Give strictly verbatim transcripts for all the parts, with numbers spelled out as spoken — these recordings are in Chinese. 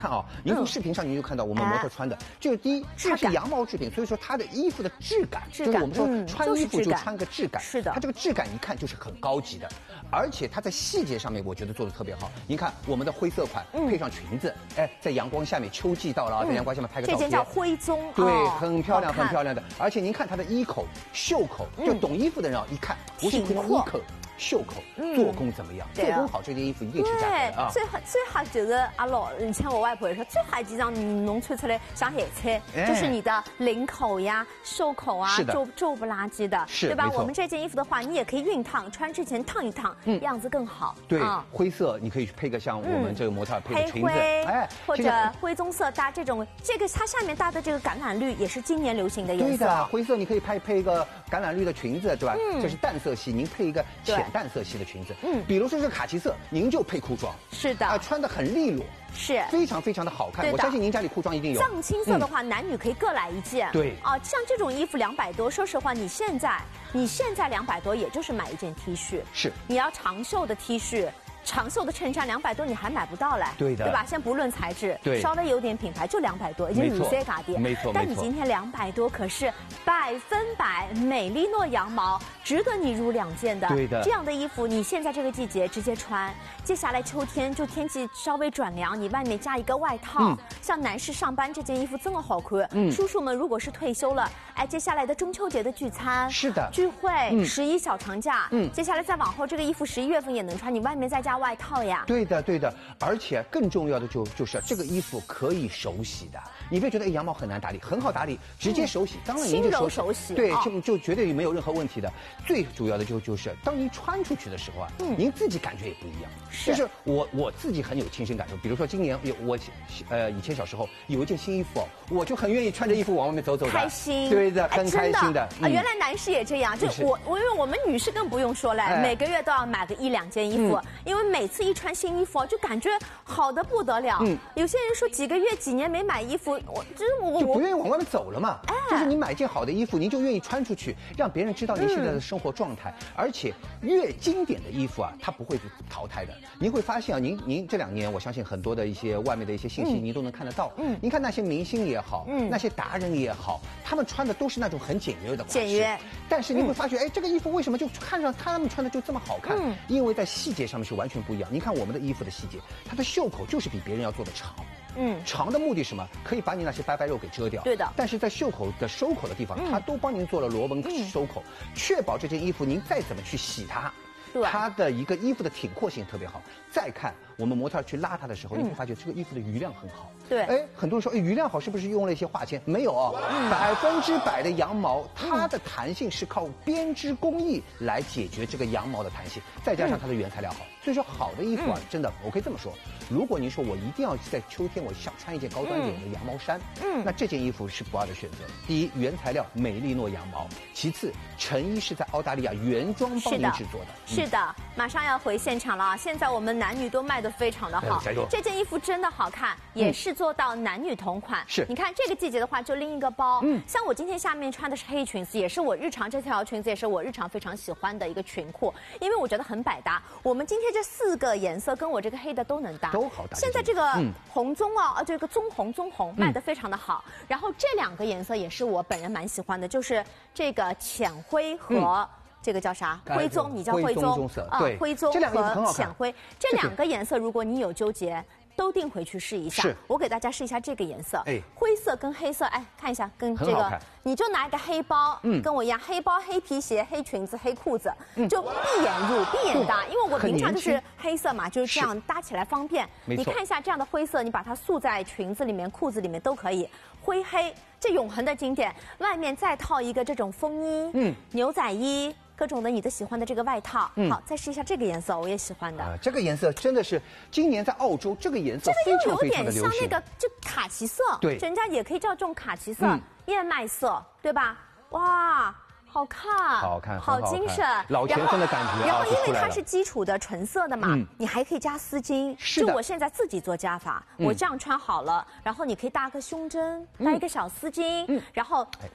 看啊，您从视频上您就看到我们模特穿的，这个第一，它是羊毛制品，所以说它的衣服的质感，就是我们说穿衣服就穿个质感， 是的， 它这个质感一看就是很高级的，而且它在细节上面我觉得做的特别好。您看我们的灰色款配上裙子，哎，在阳光下面，秋季到了啊，在阳光下面拍个照片， 这件叫灰棕， 对，很漂亮，很漂亮的。而且您看它的衣口、袖口，就懂衣服的人啊，一看不是普通衣口。袖口做工怎么样？做工好，这件衣服一定是价格的啊。 最好最好就是阿老，以前我外婆也说，最好几张能穿出来像海菜，就是你的领口呀、袖口啊，皱皱不拉几的，对吧？我们这件衣服的话，你也可以熨烫，穿之前烫一烫，样子更好。 对，灰色你可以配个像我们这个模特配的裙子，哎， 或者灰棕色搭这种，这个它下面搭的这个橄榄绿也是今年流行的颜色。 对的，灰色你可以配配一个橄榄绿的裙子，对吧？这是淡色系，您配一个浅。淡色系的裙子，嗯，比如说是卡其色，您就配裤装， 是的， 啊，穿得很利落， 是非常非常的好看。我相信您家里裤装一定有。 藏青色的话，男女可以各来一件。 对， 啊，像这种衣服两百多，说实话，你现在你现在两百多，也就是买一件 T 恤， 是， 你要长袖的 T 恤。长袖的衬衫两百多你还买不到嘞， 对的， 对吧？先不论材质， 对， 稍微有点品牌就两百多，已经五 C 嘎跌， 没错。 但你今天两百多可是百分百美丽诺羊毛，值得你入两件的。 对的， 这样的衣服你现在这个季节直接穿，接下来秋天就天气稍微转凉，你外面加一个外套，嗯、像男士上班这件衣服真的好看。嗯，叔叔们如果是退休了，哎，接下来的中秋节的聚餐， 是的， 聚会，嗯、十一小长假， 嗯， 接下来再往后这个衣服十一月份也能穿，你外面再加外套呀。 对的，对的，而且更重要的就就是这个衣服可以手洗的，你别觉得哎羊毛很难打理，很好打理，直接手洗，当然您就手洗， 手洗对，就就绝对没有任何问题的。最主要的就就是当您穿出去的时候啊，嗯，您自己感觉也不一样。 是， 就是我我自己很有亲身感受，比如说今年有我呃以前小时候有一件新衣服，我就很愿意穿着衣服往外面走走的， 开心， 对的，很开心的。 啊，原来男士也这样，就我我因为我们女士更不用说了，每个月都要买个一两件衣服，因为每次一穿新衣服就感觉好的不得了。嗯，有些人说几个月、几年没买衣服，我就是我就不愿意往外面走了嘛。哎，就是你买件好的衣服，您就愿意穿出去，让别人知道您现在的生活状态。而且越经典的衣服啊，它不会淘汰的。您会发现啊，您您这两年，我相信很多的一些外面的一些信息，您都能看得到。嗯，您看那些明星也好，嗯，那些达人也好，他们穿的都是那种很简约的款式。 简约。 但是您会发觉，哎，这个衣服为什么就看上他们穿的就这么好看？嗯，因为在细节上面是完全不一样。您看我们的衣服的细节，它的袖口就是比别人要做的长。嗯，长的目的是什么？可以把你那些白白肉给遮掉。 对的。 但是在袖口的收口的地方，它都帮您做了螺纹收口，确保这件衣服您再怎么去洗它，它的一个衣服的挺阔性特别好。再看我们模特去拉它的时候，你会发觉这个衣服的余量很好。 对， 哎，很多人说，哎，余量好是不是用了一些化纤？没有啊，百分之百的羊毛，它的弹性是靠编织工艺来解决这个羊毛的弹性，再加上它的原材料好。所以说，好的衣服啊，真的，我可以这么说，如果您说我一定要在秋天我想穿一件高端一点的羊毛衫，嗯，那这件衣服是不二的选择。第一，原材料美丽诺羊毛；其次，成衣是在澳大利亚原装帮您制作的。 是的，马上要回现场了啊！现在我们男女都卖得非常的好，这件衣服真的好看，也是做到男女同款。 是， 你看这个季节的话，就拎一个包。嗯，像我今天下面穿的是黑裙子，也是我日常这条裙子也是我日常非常喜欢的一个裙裤，因为我觉得很百搭。我们今天这四个颜色跟我这个黑的都能搭， 都好搭。 现在这个红棕啊，呃，这个棕红棕红卖得非常的好。然后这两个颜色也是我本人蛮喜欢的，就是这个浅灰和。这个叫啥？灰棕，你叫灰棕啊？对， 灰棕和浅灰这两个颜色，如果你有纠结，都定回去试一下。我给大家试一下这个颜色，哎，灰色跟黑色，哎，看一下，跟这个，你就拿一个黑包，嗯，跟我一样，黑包、黑皮鞋、黑裙子、黑裤子，就闭眼入、闭眼搭，因为我平常就是黑色嘛，就是这样搭起来方便。你看一下这样的灰色，你把它束在裙子里面、裤子里面都可以。灰黑，这永恒的经典，外面再套一个这种风衣，嗯，牛仔衣。各种的你的喜欢的这个外套，嗯，好，再试一下这个颜色，我也喜欢的。 啊，这个颜色真的是今年在澳洲这个颜色非常非常的流行。这个又有点像那个就卡其色， 对， 人家也可以叫这种卡其色、燕麦色，对吧？哇，好看， 好看， 好精神， 老前锋的感觉。 然后因为它是基础的纯色的嘛，你还可以加丝巾。 是的。 就我现在自己做加法，我这样穿好了，然后你可以搭个胸针，搭一个小丝巾，然后。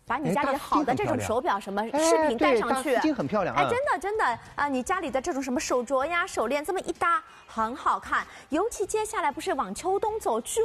把你家里好的这种手表、什么饰品戴上去， 丝巾很漂亮。 哎，真的真的啊，你家里的这种什么手镯呀、手链这么一搭，很好看。尤其接下来不是往秋冬走，聚